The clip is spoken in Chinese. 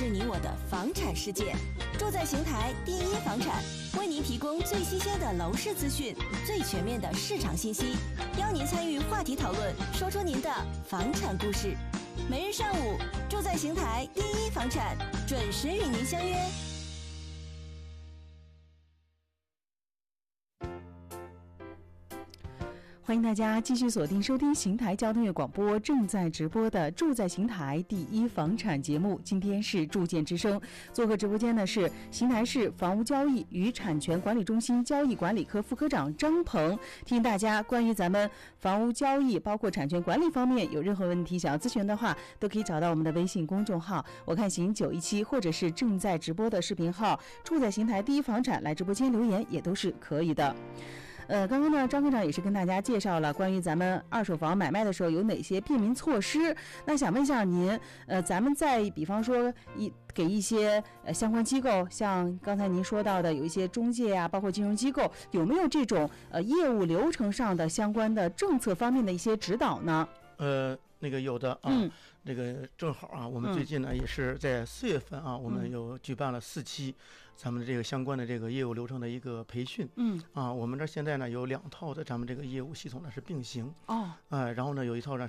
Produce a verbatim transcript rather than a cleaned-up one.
你我的房产世界。住在邢台第一房产，为您提供最新鲜的楼市资讯，最全面的市场信息，邀您参与话题讨论，说出您的房产故事。每日上午，住在邢台第一房产，准时与您相约。 欢迎大家继续锁定收听邢台交通乐广播正在直播的住在邢台第一房产节目。今天是住建之声，做客直播间呢是邢台市房屋交易与产权管理中心交易管理科副科长张鹏。提醒大家，关于咱们房屋交易包括产权管理方面有任何问题想要咨询的话，都可以找到我们的微信公众号我看邢九一七，或者是正在直播的视频号住在邢台第一房产，来直播间留言也都是可以的。呃，刚刚呢，张科长也是跟大家介绍了关于咱们二手房买卖的时候有哪些便民措施。那想问一下您，呃，咱们在比方说一给一些呃相关机构，像刚才您说到的有一些中介啊，包括金融机构，有没有这种呃业务流程上的相关的政策方面的一些指导呢？ 呃，那个有的啊， 嗯， 那个正好啊，我们最近呢、嗯、也是在四月份啊，我们有举办了四期咱们的这个相关的这个业务流程的一个培训。 嗯， 啊，我们这现在呢有两套的咱们这个业务系统呢是并行。 哦， 呃，然后呢有一套呢